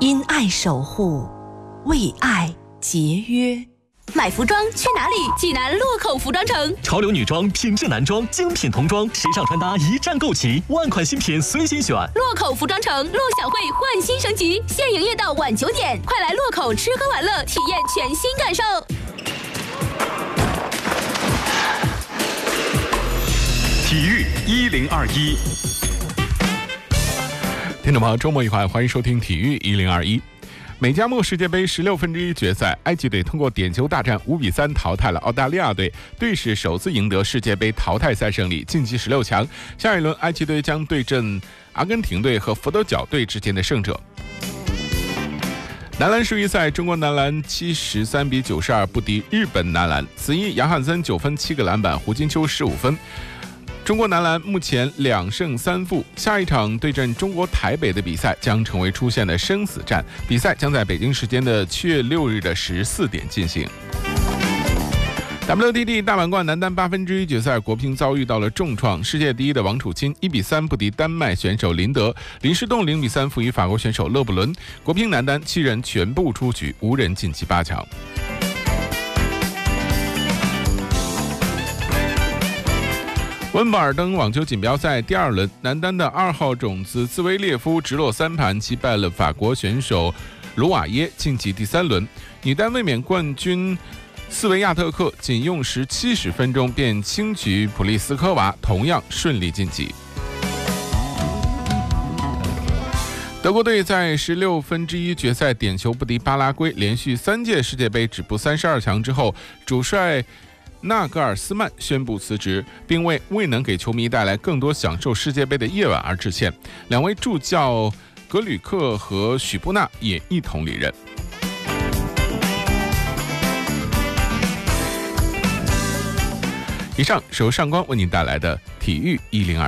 因爱守护，为爱节约。 买服装去哪里？济南洛口服装城， 潮流女装、品质男装、精品童装、时尚穿搭一站购齐，万款新品随心选。 洛口服装城陆小慧焕新升级，现营业到晚9点，快来洛口吃喝玩乐，体验全新感受。 体育1021， 听众朋友，周末愉快，欢迎收听体育1021。美加墨世界杯16分之一决赛，埃及队通过点球大战5比3淘汰了澳大利亚队，队史首次赢得世界杯淘汰赛胜利，晋级16强。下一轮，埃及队将对阵阿根廷队和佛得角队之间的胜者。男篮世预赛，中国男篮73比92不敌日本男篮，此役杨汉森9分7个篮板，胡金秋15分。中国男篮目前2胜3负，下一场对阵中国台北的比赛将成为出现的生死战，比赛将在北京时间的7月6日的14点进行。WTT 大满贯男单8分之一决赛，国乒遭遇到了重创，世界第一的王楚钦1比3不敌丹麦选手林德，林诗栋0比3负于法国选手勒布伦，国乒男单7人全部出局，无人晋级8强。温布尔登网球锦标赛第2轮，男单的2号种子兹维列夫直落3盘击败了法国选手卢瓦耶，晋级第3轮。女单卫冕冠军斯维亚特克仅用时70分钟便轻取普利斯科娃，同样顺利晋级。德国队在16分之一决赛点球不敌巴拉圭，连续3届世界杯止步32强之后，主帅纳格尔斯曼宣布辞职，并为未能给球迷带来更多享受世界杯的夜晚而致歉。2位助教格吕克和许布纳也一同离任。以上是由上官为您带来的体育1021。